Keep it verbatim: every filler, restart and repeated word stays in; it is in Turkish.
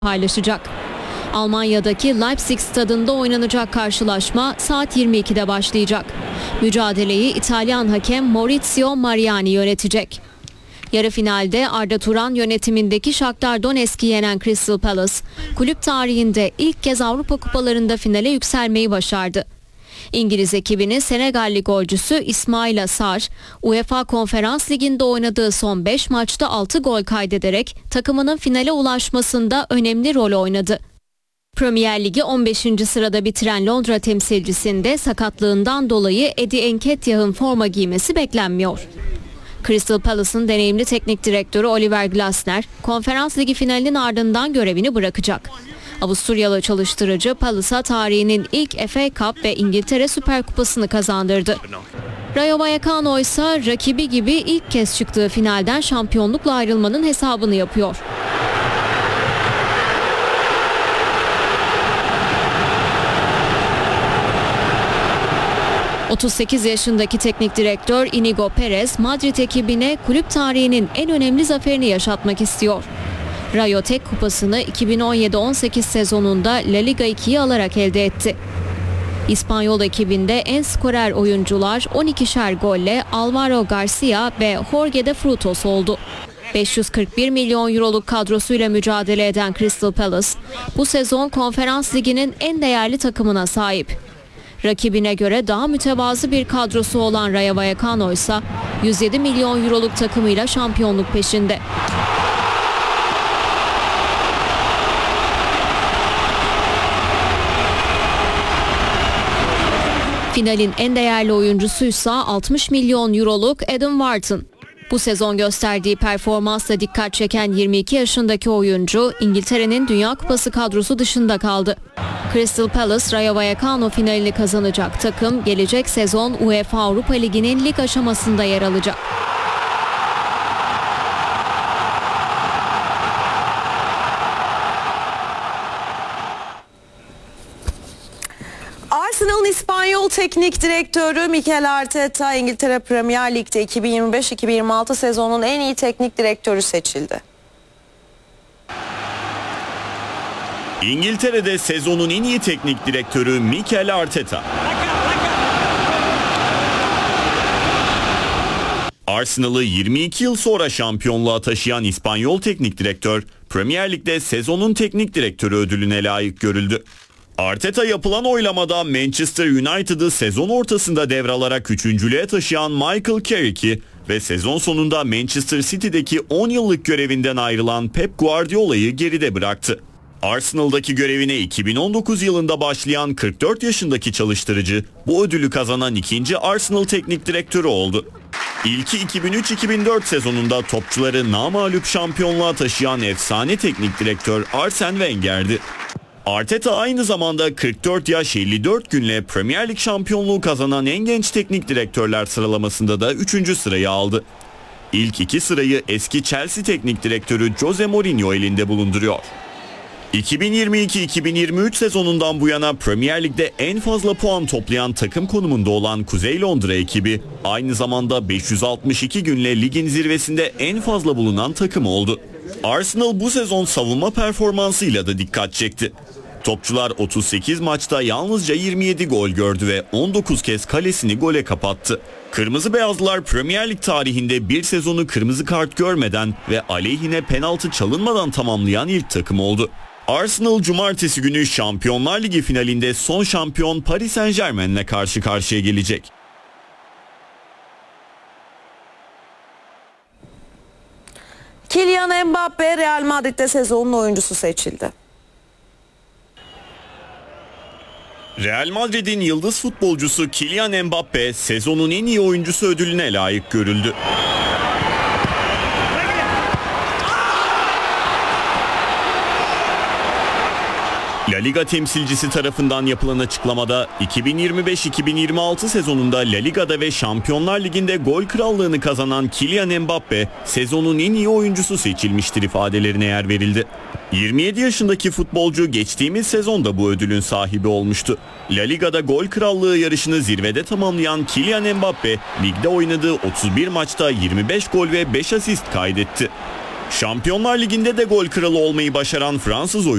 paylaşacak. Almanya'daki Leipzig stadında oynanacak karşılaşma saat yirmi ikide başlayacak. Mücadeleyi İtalyan hakem Maurizio Mariani yönetecek. Yarı finalde Arda Turan yönetimindeki Shakhtar Donetsk'i yenen Crystal Palace, kulüp tarihinde ilk kez Avrupa Kupalarında finale yükselmeyi başardı. İngiliz ekibinin Senegalli golcüsü İsmail Assar, UEFA Konferans Ligi'nde oynadığı son beş maçta altı gol kaydederek takımının finale ulaşmasında önemli rol oynadı. Premier Ligi on beşinci sırada bitiren Londra temsilcisinde sakatlığından dolayı Eddie Nketiah'ın forma giymesi beklenmiyor. Crystal Palace'ın deneyimli teknik direktörü Oliver Glasner, Konferans Ligi finalinin ardından görevini bırakacak. Avusturyalı çalıştırıcı Palace'a tarihinin ilk F A Cup ve İngiltere Süper Kupası'nı kazandırdı. Rayo Vallecano ise rakibi gibi ilk kez çıktığı finalden şampiyonlukla ayrılmanın hesabını yapıyor. otuz sekiz yaşındaki teknik direktör Inigo Perez, Madrid ekibine kulüp tarihinin en önemli zaferini yaşatmak istiyor. Rayo tek kupasını iki bin on yedi on sekiz sezonunda La Liga ikiyi alarak elde etti. İspanyol ekibinde en skorer oyuncular on ikişer golle Alvaro Garcia ve Jorge de Frutos oldu. beş yüz kırk bir milyon euroluk kadrosuyla mücadele eden Crystal Palace, bu sezon Konferans Ligi'nin en değerli takımına sahip. Rakibine göre daha mütevazı bir kadrosu olan Rayo Vallecano ise yüz yedi milyon euroluk takımıyla şampiyonluk peşinde. Finalin en değerli oyuncusuysa altmış milyon euroluk Adam Wharton. Bu sezon gösterdiği performansla dikkat çeken yirmi iki yaşındaki oyuncu İngiltere'nin Dünya Kupası kadrosu dışında kaldı. Crystal Palace, Rayo Vallecano finalini kazanacak takım gelecek sezon UEFA Avrupa Ligi'nin lig aşamasında yer alacak. Arsenal'ın İspanyol teknik direktörü Mikel Arteta, İngiltere Premier Lig'de iki bin yirmi beş iki bin yirmi altı sezonun en iyi teknik direktörü seçildi. İngiltere'de sezonun en iyi teknik direktörü Mikel Arteta. Arsenal'ı yirmi iki yıl sonra şampiyonluğa taşıyan İspanyol teknik direktör, Premier Lig'de sezonun teknik direktörü ödülüne layık görüldü. Arteta yapılan oylamada Manchester United'ı sezon ortasında devralarak üçüncülüğe taşıyan Michael Carrick'i ve sezon sonunda Manchester City'deki on yıllık görevinden ayrılan Pep Guardiola'yı geride bıraktı. Arsenal'daki görevine iki bin on dokuz yılında başlayan kırk dört yaşındaki çalıştırıcı bu ödülü kazanan ikinci Arsenal teknik direktörü oldu. İlki iki bin üç iki bin dört sezonunda topçuları namağlup şampiyonluğa taşıyan efsane teknik direktör Arsene Wenger'di. Arteta aynı zamanda kırk dört yaş elli dört günle Premier Lig şampiyonluğu kazanan en genç teknik direktörler sıralamasında da üçüncü sırayı aldı. İlk iki sırayı eski Chelsea teknik direktörü Jose Mourinho elinde bulunduruyor. iki bin yirmi iki iki bin yirmi üç sezonundan bu yana Premier Lig'de en fazla puan toplayan takım konumunda olan Kuzey Londra ekibi aynı zamanda beş yüz altmış iki günle ligin zirvesinde en fazla bulunan takım oldu. Arsenal bu sezon savunma performansıyla da dikkat çekti. Topçular otuz sekiz maçta yalnızca yirmi yedi gol gördü ve on dokuz kez kalesini gole kapattı. Kırmızı Beyazlılar Premier Lig tarihinde bir sezonu kırmızı kart görmeden ve aleyhine penaltı çalınmadan tamamlayan ilk takım oldu. Arsenal cumartesi günü Şampiyonlar Ligi finalinde son şampiyon Paris Saint-Germain'le karşı karşıya gelecek. Kylian Mbappe Real Madrid'de sezonun oyuncusu seçildi. Real Madrid'in yıldız futbolcusu Kylian Mbappe sezonun en iyi oyuncusu ödülüne layık görüldü. La Liga temsilcisi tarafından yapılan açıklamada iki bin yirmi beş iki bin yirmi altı sezonunda La Liga'da ve Şampiyonlar Ligi'nde gol krallığını kazanan Kylian Mbappe sezonun en iyi oyuncusu seçilmiştir ifadelerine yer verildi. yirmi yedi yaşındaki futbolcu geçtiğimiz sezonda bu ödülün sahibi olmuştu. La Liga'da gol krallığı yarışını zirvede tamamlayan Kylian Mbappe ligde oynadığı otuz bir maçta yirmi beş gol ve beş asist kaydetti. Şampiyonlar Ligi'nde de gol kralı olmayı başaran Fransız oyuncu